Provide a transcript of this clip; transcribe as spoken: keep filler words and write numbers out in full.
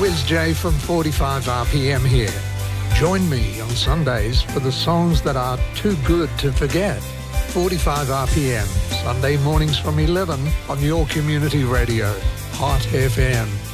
Wiz J from forty-five R P M here. Join me on Sundays for the songs that are too good to forget. forty-five R P M, Sunday mornings from eleven on your community radio, Hot F M.